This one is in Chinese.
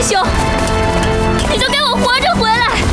雄，你就给我活着回来！